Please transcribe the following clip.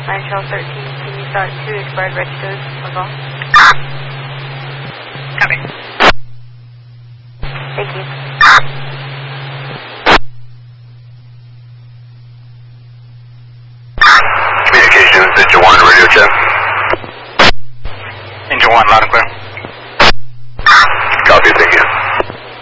Nitrile 13, can you start 2 expired registers as well? Copy. Thank you. Communications, Engine 1, radio check. Engine 1, loud and clear.